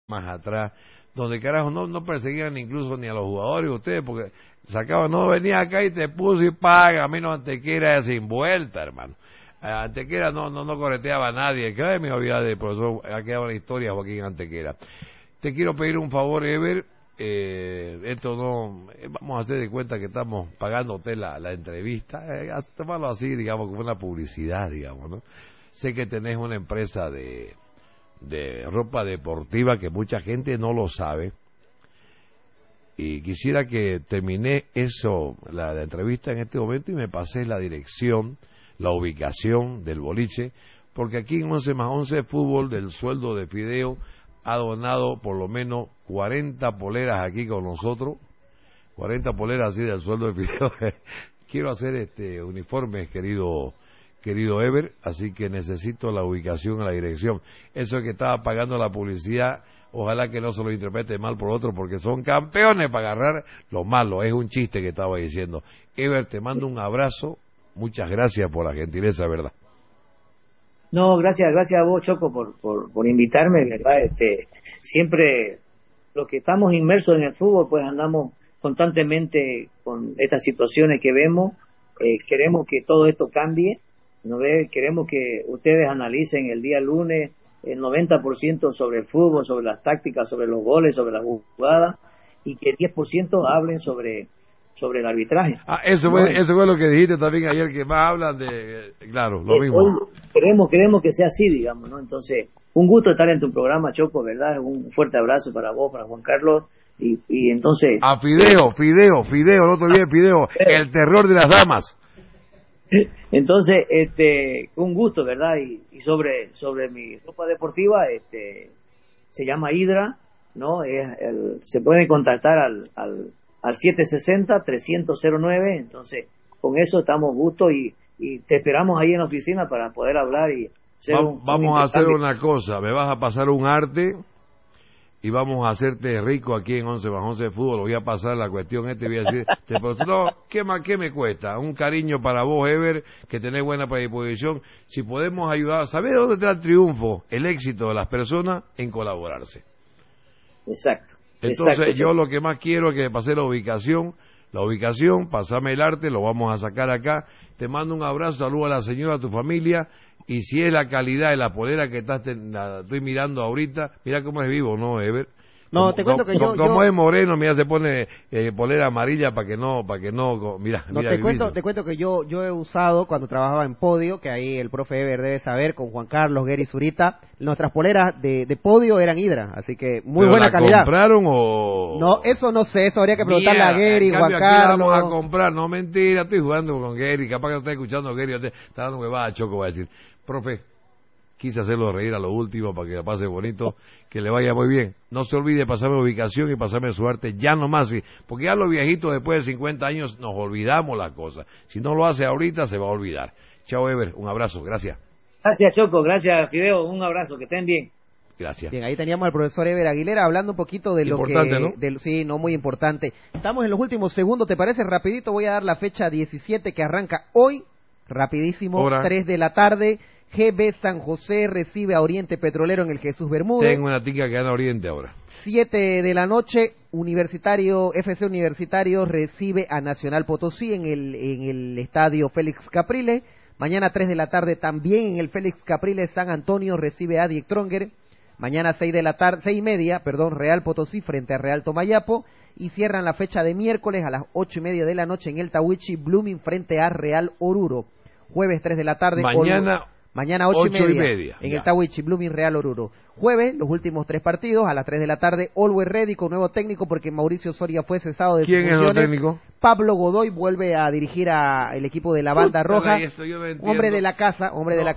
más atrás, donde carajo no perseguían incluso ni a los jugadores ustedes, porque sacaban, no venía acá y te puso y paga, a mí no Antequera es sin vuelta, hermano. Antequera no correteaba a nadie, que ay, me olvidaba de profesor, ha quedado una historia Joaquín Antequera. Te quiero pedir un favor, Ever, esto no, vamos a hacer de cuenta que estamos pagándote la entrevista, tomarlo así, digamos, como una publicidad, digamos, ¿no? Sé que tenés una empresa de ropa deportiva que mucha gente no lo sabe, y quisiera que terminé eso, la entrevista en este momento, y me pases la dirección, la ubicación del boliche, porque aquí en 11 más 11 Fútbol, del sueldo de Fideo, ha donado por lo menos 40 poleras aquí con nosotros, 40 poleras así del sueldo de Fideo. Quiero hacer uniformes, querido Ever, así que necesito la ubicación y la dirección. Eso que estaba pagando la publicidad, ojalá que no se lo interprete mal por otro, porque son campeones para agarrar lo malo, es un chiste que estaba diciendo. Ever, te mando un abrazo, muchas gracias por la gentileza, ¿verdad? No, gracias a vos, Choco, por invitarme, ¿verdad? Siempre los que estamos inmersos en el fútbol, pues andamos constantemente con estas situaciones que vemos, queremos que todo esto cambie, ¿no ve? Queremos que ustedes analicen el día lunes el 90% sobre el fútbol, sobre las tácticas, sobre los goles, sobre las jugadas, y que el 10% hablen sobre el arbitraje. Eso fue lo que dijiste también ayer, que más hablan de, claro, lo mismo. Queremos que sea así, digamos, ¿no? Entonces, un gusto estar en tu programa, Choco, ¿verdad? Un fuerte abrazo para vos, para Juan Carlos, y entonces... A Fideo, no te olvides Fideo, el terror de las damas. Entonces, un gusto, ¿verdad? Y sobre mi ropa deportiva, se llama Hydra, ¿no? Se pueden contactar al 760-300-09, entonces con eso estamos gusto y te esperamos ahí en la oficina para poder hablar y hacer vamos a hacer una cosa, me vas a pasar un arte y vamos a hacerte rico aquí en 11 más 11 Fútbol. Voy a pasar la cuestión voy a decir, no, ¿qué me cuesta? Un cariño para vos, Ever, que tenés buena predisposición. Si podemos ayudar, ¿sabés dónde está el triunfo, el éxito de las personas? En colaborarse. Exacto. Entonces yo lo que más quiero es que me pase la ubicación, pasame el arte, lo vamos a sacar acá. Te mando un abrazo, saludo a la señora, a tu familia, y si es la calidad de la polera que estoy mirando ahorita, mira cómo es vivo, ¿no, Ever? No, te cuento que como es moreno, mira, se pone polera amarilla para que no, mira, te cuento que yo he usado cuando trabajaba en Podio, que ahí el profe Ever debe saber, con Juan Carlos, Gary Zurita, nuestras poleras de Podio eran Hydra, así que muy buena calidad. ¿Compraron o...? No, eso no sé, eso habría que preguntarle a Gary, Juan Carlos. Aquí vamos a comprar, no, mentira, estoy jugando con Gary, capaz que está escuchando a Gary, está dando huevada, Choco, va a decir, profe, quise hacerlo reír a lo último para que la pase bonito, que le vaya muy bien. No se olvide pasarme la ubicación y pasarme su arte ya nomás, porque ya los viejitos después de 50 años nos olvidamos las cosas. Si no lo hace ahorita se va a olvidar. Chao, Ever, un abrazo, gracias. Gracias, Choco, gracias, Fideo, un abrazo, que estén bien. Gracias. Bien, ahí teníamos al profesor Ever Aguilera hablando un poquito de importante, lo que... ¿no? Sí, no, muy importante. Estamos en los últimos segundos, ¿te parece? Rapidito voy a dar la fecha 17 que arranca hoy, rapidísimo, Hora. 3 de la tarde. GB San José recibe a Oriente Petrolero en el Jesús Bermúdez. Tengo una tica que gana Oriente ahora. 7 de la noche, FC Universitario recibe a Nacional Potosí en el estadio Félix Capriles. Mañana 3 de la tarde también en el Félix Capriles San Antonio recibe a Diek Tronger. Mañana 6:30, Real Potosí frente a Real Tomayapo. Y cierran la fecha de miércoles a las 8:30 de la noche en el Tawichi Blooming frente a Real Oruro. Jueves 3 de la tarde. Mañana 8:30 en el Tawichi Blooming Real Oruro. Jueves, los últimos 3 partidos, a las 3 de la tarde, Always Ready con nuevo técnico porque Mauricio Soria fue cesado de sus funciones. ¿Quién es el técnico? Pablo Godoy vuelve a dirigir el equipo de la Banda Roja. Hombre de la casa.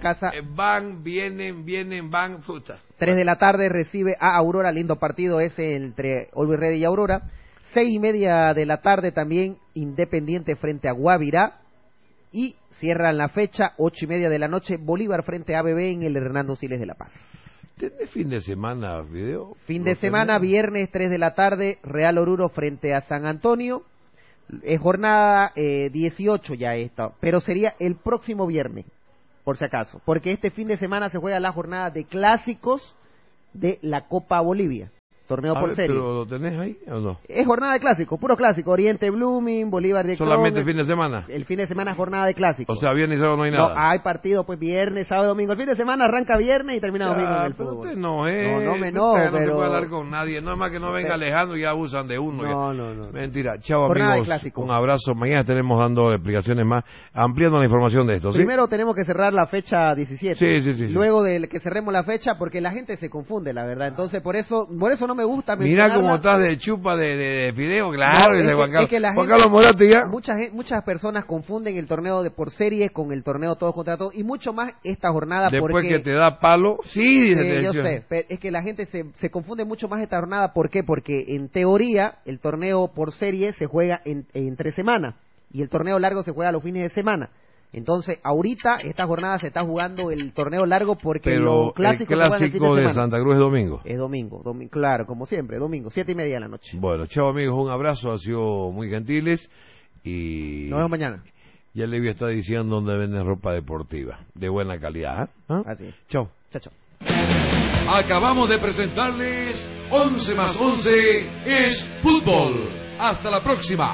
Van, puta. 3 de la tarde recibe a Aurora, lindo partido ese entre Always Ready y Aurora. 6:30 de la tarde también Independiente frente a Guavirá. Y cierran la fecha, 8:30 de la noche, Bolívar frente a ABB en el Hernando Siles de La Paz. ¿Tenés fin de semana, Fideo? Fin de semana, viernes 3 de la tarde, Real Oruro frente a San Antonio. Es jornada 18 ya esta, pero sería el próximo viernes, por si acaso. Porque este fin de semana se juega la jornada de clásicos de la Copa Bolivia. torneo por serie. ¿Pero lo tenés ahí o no? Es jornada de clásicos, puro clásico. Oriente Blooming, Bolívar de ¿Solamente Cron, el fin de semana? El fin de semana es jornada de clásicos. O sea, viernes y sábado no hay nada. No, hay partido pues viernes, sábado, domingo. El fin de semana arranca viernes y termina domingo en el pero fútbol. usted no es. No me Usted enojo, no se pero... puede hablar con nadie. No es más que no venga Alejandro y ya abusan de uno. No. Mentira. Chao, jornada amigos. de clásicos. Un abrazo. Mañana tenemos dando explicaciones más, ampliando la información de esto. ¿sí? Primero tenemos que cerrar la fecha 17. Sí. Luego de que cerremos la fecha, porque la gente se confunde, la verdad. Entonces, por eso no me gusta Mira cómo estás de chupa de fideo, claro. Juan Carlos Morate ya. Muchas personas confunden el torneo de por series con el torneo todos contra todos, y mucho más esta jornada. Después porque, que te da palo, sí, yo sé, pero es que la gente se confunde mucho más esta jornada. ¿Por qué? Porque en teoría el torneo por serie se juega entre semana y el torneo largo se juega los fines de semana. Entonces, ahorita, esta jornada se está jugando el torneo largo porque el clásico de Santa Cruz es domingo. Es domingo, claro, como siempre, domingo, 7:30 de la noche. Bueno, chao amigos, un abrazo, ha sido muy gentiles y... Nos vemos mañana. Ya le está diciendo dónde venden ropa deportiva, de buena calidad. ¿Ah? Así es. Chao. Chao. Acabamos de presentarles 11 más 11 es fútbol. Hasta la próxima.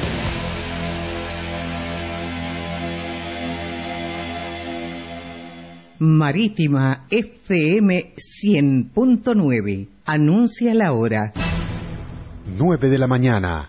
Marítima FM 100.9. Anuncia la hora. 9 de la mañana.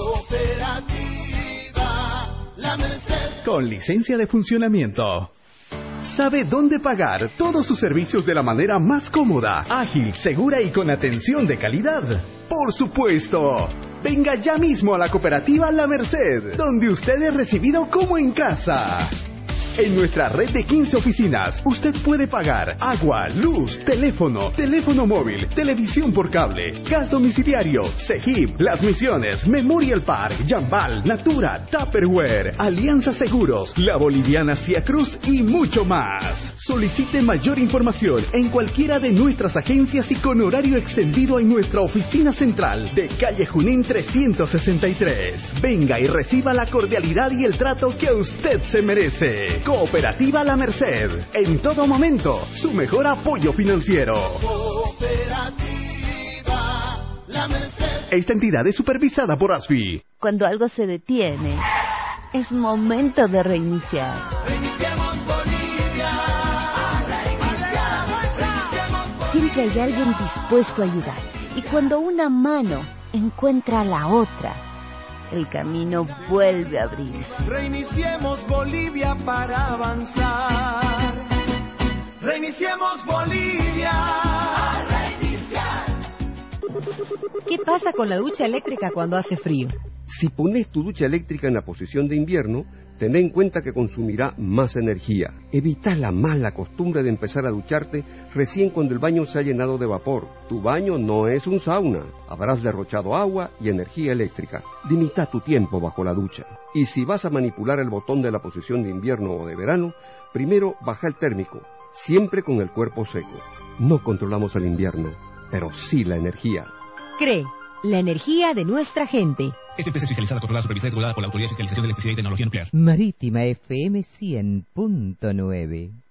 Cooperativa La Merced. Con licencia de funcionamiento. Sabe dónde pagar todos sus servicios de la manera más cómoda, ágil, segura y con atención de calidad. ¡Por supuesto! Venga ya mismo a la cooperativa La Merced, donde usted es recibido como en casa. En nuestra red de 15 oficinas, usted puede pagar agua, luz, teléfono móvil, televisión por cable, gas domiciliario, CEGIP, Las Misiones, Memorial Park, Jambal, Natura, Tupperware, Alianza Seguros, La Boliviana Cia Cruz y mucho más. Solicite mayor información en cualquiera de nuestras agencias y con horario extendido en nuestra oficina central de calle Junín 363. Venga y reciba la cordialidad y el trato que usted se merece. Cooperativa La Merced, en todo momento, su mejor apoyo financiero. Cooperativa La Merced. Esta entidad es supervisada por ASFI. Cuando algo se detiene, es momento de reiniciar. Reiniciemos Bolivia. Reiniciemos. Siempre hay alguien dispuesto a ayudar. Y cuando una mano encuentra a la otra, el camino vuelve a abrirse. Reiniciemos Bolivia para avanzar. Reiniciemos Bolivia. A reiniciar. ¿Qué pasa con la ducha eléctrica cuando hace frío? Si pones tu ducha eléctrica en la posición de invierno, ten en cuenta que consumirá más energía. Evita la mala costumbre de empezar a ducharte recién cuando el baño se ha llenado de vapor. Tu baño no es un sauna. Habrás derrochado agua y energía eléctrica. Limita tu tiempo bajo la ducha. Y si vas a manipular el botón de la posición de invierno o de verano, primero baja el térmico, siempre con el cuerpo seco. No controlamos el invierno, pero sí la energía. CRE, la energía de nuestra gente. Esta empresa es fiscalizada, controlada, supervisada y regulada por la Autoridad de Fiscalización de Electricidad y Tecnología Nuclear. Marítima FM 100.9.